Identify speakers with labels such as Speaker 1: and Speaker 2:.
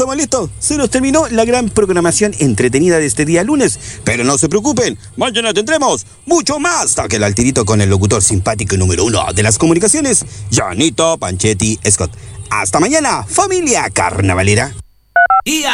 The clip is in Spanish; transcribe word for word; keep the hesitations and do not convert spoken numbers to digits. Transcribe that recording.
Speaker 1: estamos listos. Se nos terminó la gran programación entretenida de este día lunes. Pero no se preocupen, mañana tendremos mucho más. Hasta el altirito con el locutor simpático y número uno de las comunicaciones, Janito Panchetti Scott. Hasta mañana, familia carnavalera.